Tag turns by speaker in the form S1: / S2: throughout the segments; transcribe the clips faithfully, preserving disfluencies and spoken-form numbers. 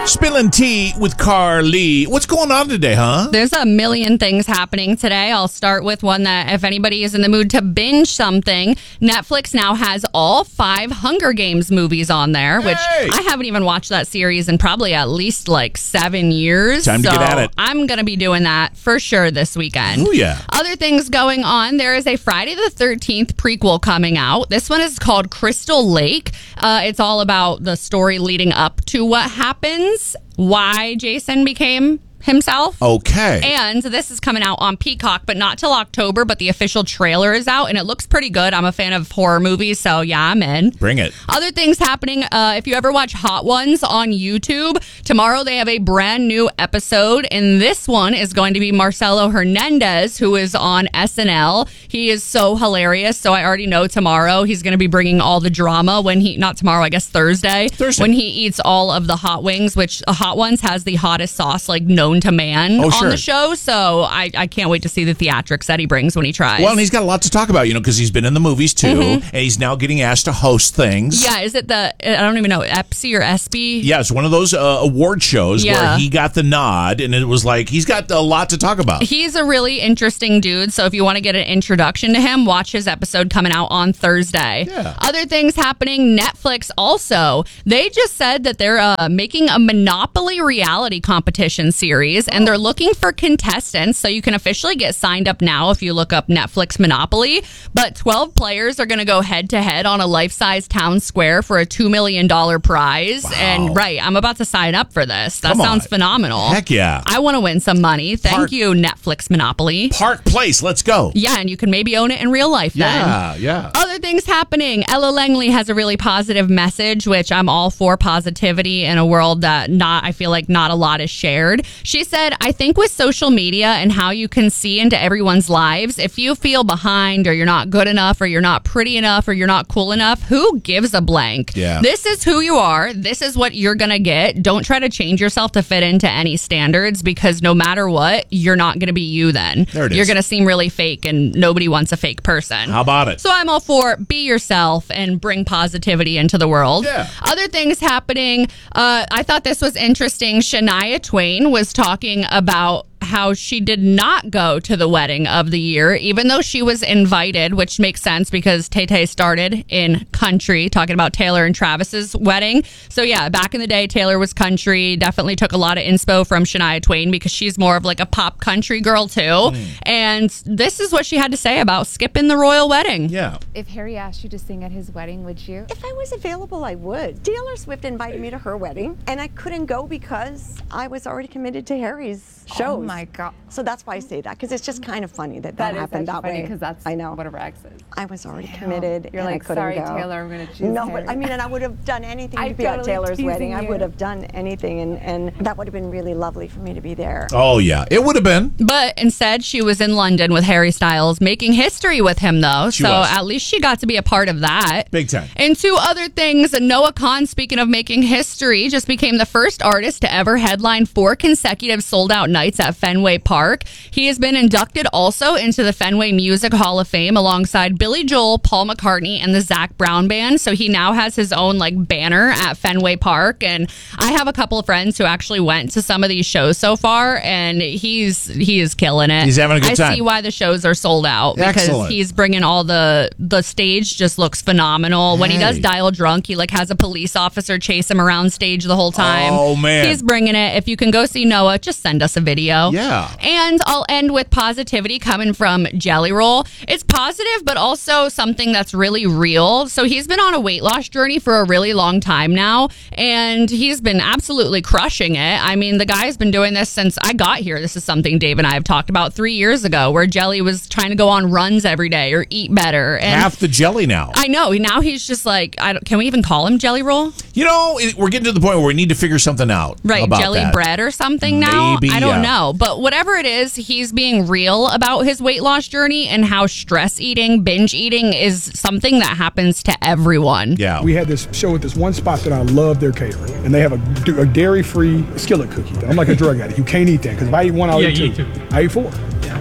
S1: Spilling tea with Carly. What's going on today, huh?
S2: There's a million things happening today. I'll start with one that if anybody is in the mood to binge something, Netflix now has all five Hunger Games movies on there, which
S1: Hey!
S2: I haven't even watched that series in probably at least like seven years.
S1: Time to
S2: so
S1: get at it.
S2: I'm going to be doing that for sure this weekend.
S1: Oh, yeah.
S2: Other things going on. There is a Friday the thirteenth prequel coming out. This one is called Crystal Lake. Uh, it's all about the story leading up to what happens, why Jason became himself.
S1: Okay.
S2: And this is coming out on Peacock, but not till October, but the official trailer is out, and it looks pretty good. I'm a fan of horror movies, so yeah, I'm in.
S1: Bring it.
S2: Other things happening, uh, if you ever watch Hot Ones on YouTube, tomorrow they have a brand new episode, and this one is going to be Marcelo Hernandez, who is on S N L. He is so hilarious, so I already know tomorrow he's going to be bringing all the drama when he, not tomorrow, I guess Thursday,
S1: Thursday.
S2: when he eats all of the hot wings, which uh, Hot Ones has the hottest sauce, like, known to man
S1: Oh,
S2: on
S1: sure.
S2: the show, so I, I can't wait to see the theatrics that he brings when he tries.
S1: Well, and he's got a lot to talk about, you know, because he's been in the movies, too, and he's now getting asked to host things.
S2: Yeah, is it the, I don't even know, E P S I or E S P?
S1: Yeah, it's one of those uh, award shows
S2: Yeah.
S1: where he got the nod, and it was like, he's got a lot to talk about.
S2: He's a really interesting dude, so if you want to get an introduction to him, watch his episode coming out on Thursday.
S1: Yeah.
S2: Other things happening, Netflix also, they just said that they're uh, making a Monopoly reality competition series, and they're looking for contestants, so you can officially get signed up now if you look up Netflix Monopoly, but twelve players are going to go head-to-head on a life-size town square for a two million dollars prize,
S1: Wow.
S2: and right, I'm about to sign up for this. That
S1: Come on.
S2: sounds phenomenal.
S1: Heck yeah.
S2: I want to win some money. Thank
S1: Park-
S2: you, Netflix Monopoly.
S1: Park Place, let's go.
S2: Yeah, and you can maybe own it in real life then.
S1: Yeah, yeah.
S2: Other things happening. Ella Langley has a really positive message, which I'm all for positivity in a world that not, I feel like not a lot is shared. She said, I think with social media and how you can see into everyone's lives, if you feel behind or you're not good enough or you're not pretty enough or you're not cool enough, who gives a blank?
S1: Yeah.
S2: This is who you are. This is what you're going to get. Don't try to change yourself to fit into any standards, because no matter what, you're not going to be you then.
S1: There it is.
S2: You're going to seem really fake, and nobody wants a fake person.
S1: How about it?
S2: So I'm all for be yourself and bring positivity into the world.
S1: Yeah.
S2: Other things happening. Uh, I thought this was interesting. Shania Twain was talking about how she did not go to the wedding of the year, even though she was invited, which makes sense because Tay-Tay started in country, talking about Taylor and Travis's wedding. So yeah, back in the day, Taylor was country, definitely took a lot of inspo from Shania Twain because she's more of like a pop country girl too. Mm. And this is what she had to say about skipping the royal wedding.
S1: Yeah.
S3: If Harry asked you to sing at his wedding, would you?
S4: If I was available, I would. Taylor Swift invited me to her wedding, and I couldn't go because I was already committed to Harry's shows.
S3: Oh my God.
S4: So that's why I say that, because it's just kind of funny that that,
S3: That is
S4: happened
S3: actually
S4: that
S3: funny
S4: way.
S3: because that's
S4: I know.
S3: what her ex is.
S4: I was already
S3: Damn.
S4: committed.
S3: You're
S4: and
S3: like,
S4: I couldn't
S3: sorry,
S4: go.
S3: Taylor, I'm going to choose
S4: No,
S3: Harry.
S4: but I mean, and I would have done anything to
S3: I'm
S4: be at
S3: totally
S4: Taylor's
S3: teasing
S4: wedding. I
S3: you.
S4: would have done anything, and, and that would have been really lovely for me to be there.
S1: Oh, yeah. It would have been.
S2: But instead, she was in London with Harry Styles, making history with him, though.
S1: She
S2: so
S1: was.
S2: at least she got to be a part of that.
S1: Big time.
S2: And two other things. Noah Khan, speaking of making history, just became the first artist to ever headline four consecutive sold-out nights at Fenway Park. He has been inducted also into the Fenway Music Hall of Fame alongside Billy Joel, Paul McCartney, and the Zac Brown Band. So he now has his own like banner at Fenway Park. And I have a couple of friends who actually went to some of these shows so far, and he's he is killing it.
S1: He's having a good
S2: I
S1: time.
S2: see why the shows are sold out, because
S1: Excellent.
S2: he's bringing all the the stage just looks phenomenal. When he does
S1: Hey.
S2: Dial Drunk, he like has a police officer chase him around stage the whole time.
S1: Oh, man.
S2: He's bringing it. If you can go see Noah, just send us a video.
S1: Yeah.
S2: And I'll end with positivity coming from Jelly Roll. It's positive, but also something that's really real. So he's been on a weight loss journey for a really long time now, and he's been absolutely crushing it. I mean, the guy's been doing this since I got here. This is something Dave and I have talked about three years ago, where Jelly was trying to go on runs every day or eat better. And
S1: Half the jelly now.
S2: I know. Now he's just like, I don't, can we even call him Jelly Roll?
S1: You know, it, we're getting to the point where we need to figure something out.
S2: Right,
S1: about
S2: jelly
S1: that.
S2: bread or something now.
S1: Maybe,
S2: I don't
S1: yeah.
S2: know. But whatever it is, he's being real about his weight loss journey and how stress eating, binge eating is something that happens to everyone.
S1: Yeah.
S5: We had this show at this one spot that I love their catering, and they have a, a dairy-free skillet cookie. I'm like a drug addict. You can't eat that, because if I eat one, I'll
S6: Yeah,
S5: eat
S6: you
S5: two.
S6: eat two.
S5: I eat four.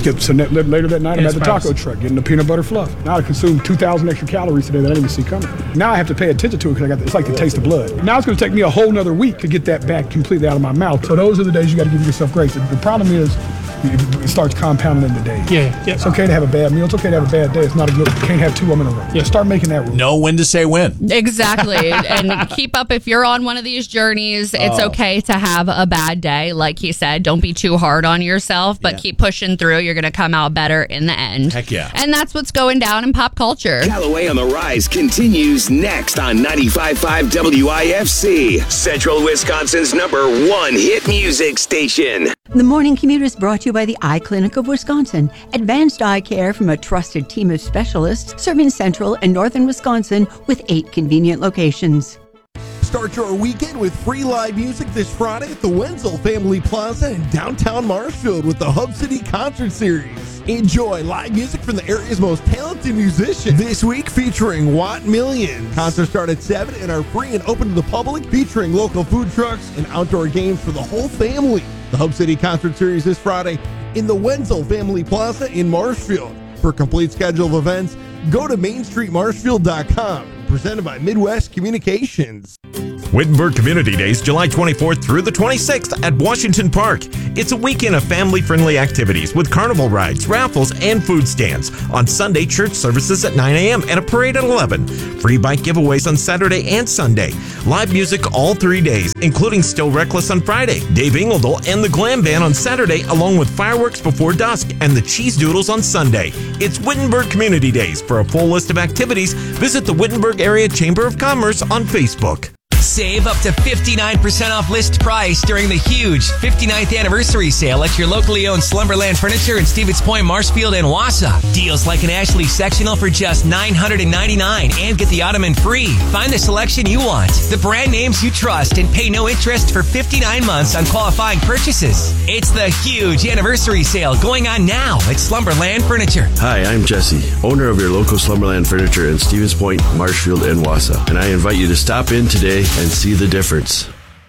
S5: Get- So ne- later that night, I'm
S6: Yeah,
S5: at the
S6: spice.
S5: taco truck getting the peanut butter fluff. Now I consumed two thousand extra calories today that I didn't even see coming. Now I have to pay attention to it because I got the, it's like the taste of blood. Now it's going to take me a whole nother week to get that back completely out of my mouth. So those are the days you got to give yourself grace. The, the problem is it, it starts compounding in the day.
S6: Yeah, yeah.
S5: It's okay to have a bad meal. It's okay to have a bad day. It's not a good. You can't have two of them in a row. Yeah, start making that rule.
S1: Know when to say when.
S2: Exactly. And keep up if you're on one of these journeys. It's
S1: Oh.
S2: okay to have a bad day. Like he said, don't be too hard on yourself, but
S1: Yeah.
S2: keep pushing through. You're going to come out better in the end.
S1: Heck yeah.
S2: And that's what's going down in pop culture.
S7: Callaway on the Rise continues next on ninety-five point five W I F C, Central Wisconsin's number one hit music station.
S8: The Morning Commute is brought to you by the Eye Clinic of Wisconsin. Advanced eye care from a trusted team of specialists serving central and northern Wisconsin with eight convenient locations.
S9: Start your weekend with free live music this Friday at the Wenzel Family Plaza in downtown Marshfield with the Hub City Concert Series. Enjoy live music from the area's most talented musicians this week featuring Watt Millions. Concerts start at seven and are free and open to the public, featuring local food trucks and outdoor games for the whole family. The Hub City Concert Series this Friday in the Wenzel Family Plaza in Marshfield. For a complete schedule of events, go to main street marshfield dot com. Presented by Midwest Communications.
S10: Wittenberg Community Days, July twenty-fourth through the twenty-sixth at Washington Park. It's a weekend of family-friendly activities with carnival rides, raffles, and food stands. On Sunday, church services at nine a.m. and a parade at eleven. Free bike giveaways on Saturday and Sunday. Live music all three days, including Still Reckless on Friday, Dave Ingledal and the Glam Band on Saturday, along with fireworks before dusk and the Cheese Doodles on Sunday. It's Wittenberg Community Days. For a full list of activities, visit the Wittenberg Area Chamber of Commerce on Facebook.
S11: Save up to fifty-nine percent off list price during the huge fifty-ninth anniversary sale at your locally owned Slumberland Furniture in Stevens Point, Marshfield, and Wausau. Deals like an Ashley sectional for just nine hundred ninety-nine dollars and get the ottoman free. Find the selection you want, the brand names you trust, and pay no interest for fifty-nine months on qualifying purchases. It's the huge anniversary sale going on now at Slumberland Furniture.
S12: Hi, I'm Jesse, owner of your local Slumberland Furniture in Stevens Point, Marshfield, and Wausau, and I invite you to stop in today and see the difference.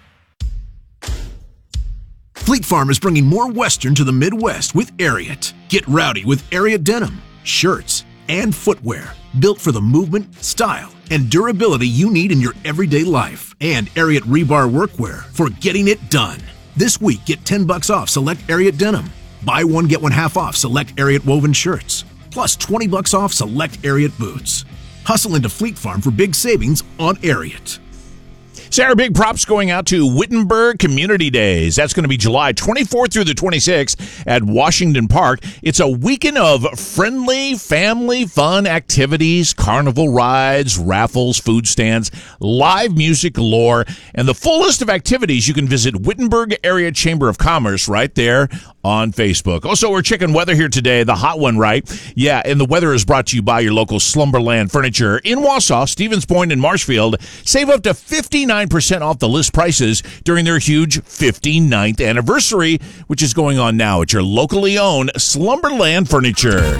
S13: Fleet Farm is bringing more Western to the Midwest with Ariat. Get rowdy with Ariat denim, shirts, and footwear built for the movement, style, and durability you need in your everyday life. And Ariat rebar workwear for getting it done. This week, get ten bucks off select Ariat denim. Buy one, get one half off select Ariat woven shirts. Plus twenty bucks off select Ariat boots. Hustle into Fleet Farm for big savings on Ariat.
S1: Sarah, big props going out to Wittenberg Community Days. That's going to be July twenty-fourth through the twenty-sixth at Washington Park. It's a weekend of friendly, family, fun activities, carnival rides, raffles, food stands, live music galore, and the full list of activities. You can visit Wittenberg Area Chamber of Commerce right there on Facebook. Also, we're checking weather here today, the hot one, right? Yeah, and the weather is brought to you by your local Slumberland Furniture in Wausau, Stevens Point, and Marshfield. Save up to fifty-nine percent off the list prices during their huge fifty-ninth anniversary, which is going on now at your locally owned Slumberland Furniture.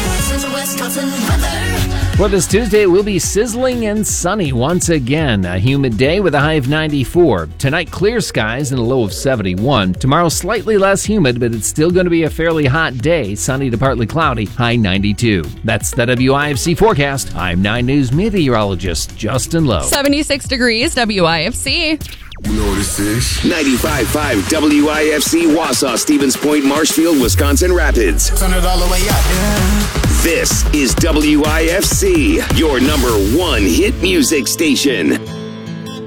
S14: Well, this Tuesday will be sizzling and sunny once again. A humid day with a high of ninety-four. Tonight, clear skies and a low of seventy-one. Tomorrow, slightly less humid, but it's still going to be a fairly hot day. Sunny to partly cloudy, high ninety-two. That's the W I F C forecast. I'm nine News meteorologist Justin Lowe.
S2: seventy-six degrees, W I F C.
S7: You know what this is? ninety-five point five W I F C, Wausau, Stevens Point, Marshfield, Wisconsin Rapids.
S15: Turn it all the way up, yeah.
S7: This is W I F C, your number one hit music station.